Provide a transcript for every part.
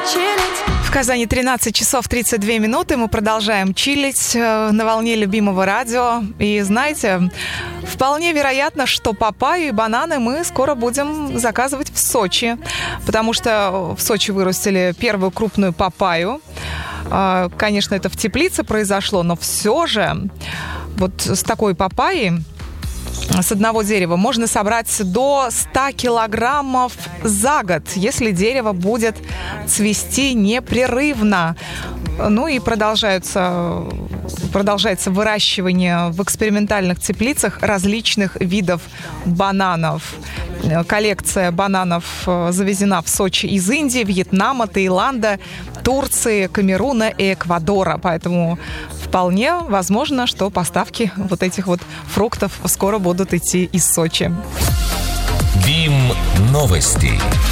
В Казани 13 часов 32 минуты. Мы продолжаем чилить на волне любимого радио. И знаете, вполне вероятно, что папайю и бананы мы скоро будем заказывать в Сочи. Потому что в Сочи вырастили первую крупную папайю. Конечно, это в теплице произошло, но все же вот с такой папайей с одного дерева можно собрать до 100 килограммов за год, если дерево будет цвести непрерывно. Ну и продолжается выращивание в экспериментальных теплицах различных видов бананов. Коллекция бананов завезена в Сочи из Индии, Вьетнама, Таиланда, Турции, Камеруна и Эквадора. Поэтому вполне возможно, что поставки вот этих вот фруктов скоро будут идти из Сочи. БИМ новости.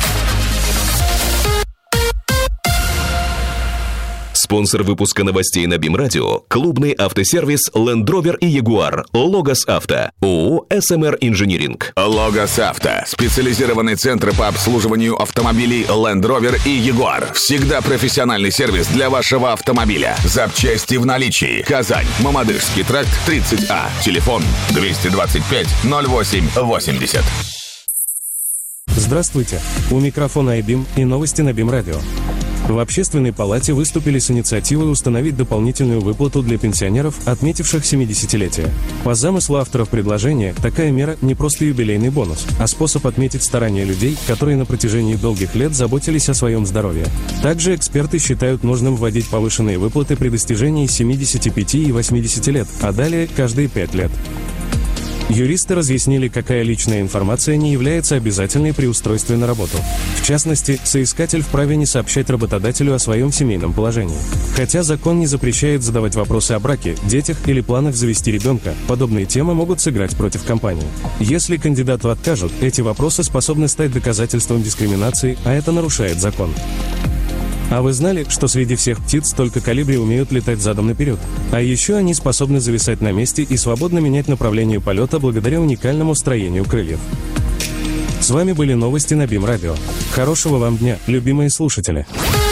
Спонсор выпуска новостей на БИМ Радио – клубный автосервис Land Rover и Jaguar Logos Авто, ООО СМР Инжиниринг. Logos Авто – специализированный центр по обслуживанию автомобилей Land Rover и Jaguar. Всегда профессиональный сервис для вашего автомобиля. Запчасти в наличии. Казань, Мамадышский тракт, 30А. Телефон 225 08 80. Здравствуйте. У микрофона iBIM и новости на БИМ Радио. В Общественной палате выступили с инициативой установить дополнительную выплату для пенсионеров, отметивших 70-летие. По замыслу авторов предложения, такая мера не просто юбилейный бонус, а способ отметить старания людей, которые на протяжении долгих лет заботились о своем здоровье. Также эксперты считают нужным вводить повышенные выплаты при достижении 75 и 80 лет, а далее каждые 5 лет. Юристы разъяснили, какая личная информация не является обязательной при устройстве на работу. В частности, соискатель вправе не сообщать работодателю о своем семейном положении. Хотя закон не запрещает задавать вопросы о браке, детях или планах завести ребенка, подобные темы могут сыграть против компании. Если кандидату откажут, эти вопросы способны стать доказательством дискриминации, а это нарушает закон. А вы знали, что среди всех птиц только колибри умеют летать задом наперед? А еще они способны зависать на месте и свободно менять направление полета благодаря уникальному строению крыльев. С вами были новости на БИМ Радио. Хорошего вам дня, любимые слушатели!